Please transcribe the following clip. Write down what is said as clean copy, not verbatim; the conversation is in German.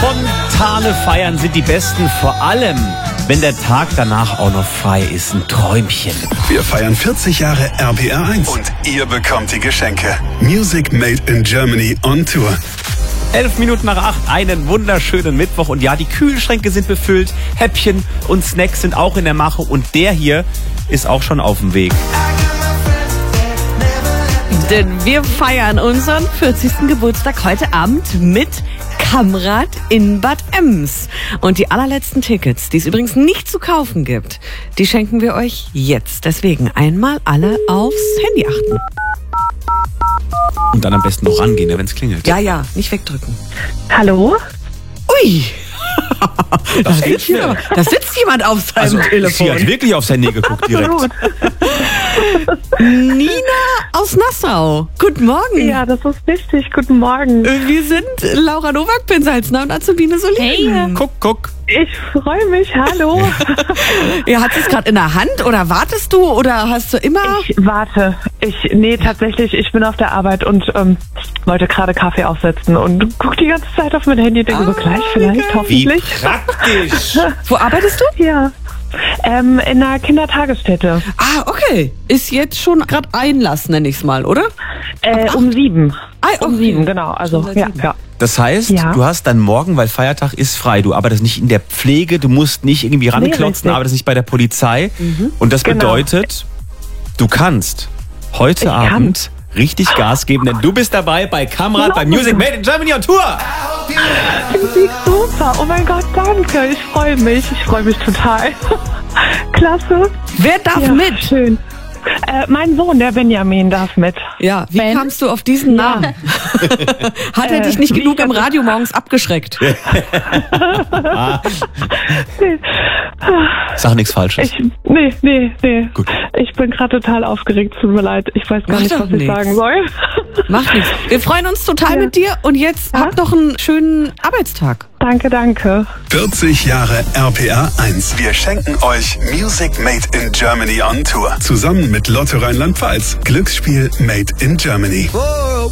Spontane Feiern sind die besten, vor allem, wenn der Tag danach auch noch frei ist. Ein Träumchen. Wir feiern 40 Jahre RPR 1 und ihr bekommt die Geschenke. Music Made in Germany on Tour. 11 Minuten nach 8, einen wunderschönen Mittwoch. Und ja, die Kühlschränke sind befüllt, Häppchen und Snacks sind auch in der Mache. Und der hier ist auch schon auf dem Weg. Denn wir feiern unseren 40. Geburtstag heute Abend mit Kamrad in Bad Ems. Und die allerletzten Tickets, die es übrigens nicht zu kaufen gibt, die schenken wir euch jetzt. Deswegen einmal alle aufs Handy achten. Und dann am besten noch rangehen, wenn es klingelt. Ja, nicht wegdrücken. Hallo? Ui! Da sitzt jemand auf seinem Telefon. Sie hat wirklich auf sein Handy geguckt direkt. Nina aus Nassau. Guten Morgen. Ja, das ist richtig. Guten Morgen. Wir sind Laura Nowak-Pinsalzner und Azubine Solin. Hey. Guck. Ich freue mich. Hallo. Ja, hast du es gerade in der Hand oder wartest du oder hast du immer... Ich warte. Tatsächlich, ich bin auf der Arbeit und wollte gerade Kaffee aufsetzen und gucke die ganze Zeit auf mein Handy, denke so gleich vielleicht, Wie hoffentlich. praktisch. Wo arbeitest du? Ja. In einer Kindertagesstätte. Ah, okay. Ist jetzt schon gerade Einlass, nenne ich es mal, oder? Um 7. Ah, okay. Um 7, genau. Also, Schon seit ja, 7. ja. Das heißt, Ja. du hast dann morgen, weil Feiertag ist, frei. Du arbeitest nicht in der Pflege, du musst nicht irgendwie ranklotzen, richtig. arbeitest nicht bei der Polizei. Und das Genau. bedeutet, du kannst heute Abend richtig Gas geben, denn du bist dabei bei Kamrad, bei Music Made in Germany on Tour. Wie super. Oh mein Gott, danke. Ich freue mich total. Klasse. Wer darf Ja, mit? Schön. Mein Sohn, der Benjamin, darf mit. Ja, wie kamst du auf diesen Namen? Hat er dich nicht genug im Radio morgens abgeschreckt? Sag nichts Falsches. Nee. Gut. Ich bin gerade total aufgeregt, tut mir leid. Ich weiß gar Macht nicht, doch was ich nichts. sagen soll. Macht nichts. Wir freuen uns total mit dir und jetzt habt noch einen schönen Arbeitstag. Danke. 40 Jahre RPR 1. Wir schenken euch Music Made in Germany on Tour. Zusammen mit Lotto Rheinland-Pfalz. Glücksspiel Made in Germany.